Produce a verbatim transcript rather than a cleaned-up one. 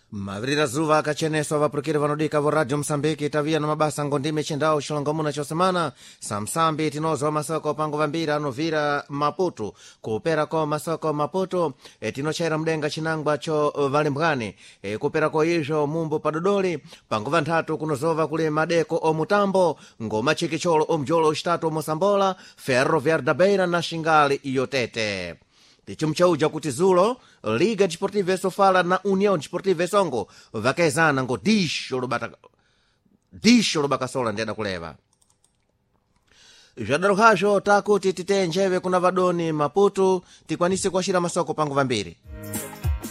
mavirira zuva akacheneswa vapurukiri vanodika vo radio msambiki taviya na mabasa ngondime chendawo xilongomuna chosemana samsambi tinozwa masoko pango vambiri anovira maputo kuperako masoko maputo e, tinochaira mdenga chinangwa cho valimbwani e, kuperako izvo mumbu padodoli pango vanthatu kunozova kuli madeko omutambo ngoma chikicholo omjolo xitatu omosambola ferro verda beira na xingali iyotete tichimchauja kuti zulo liga desportiva esofala na união desportiva esongo vakaezana ngo disho lobata disho lobakasola ndiyada kuleva zvidaro hazvo takuti titenjeve kuna vadoni maputo tikwanise kuashira masoko pangu vambiri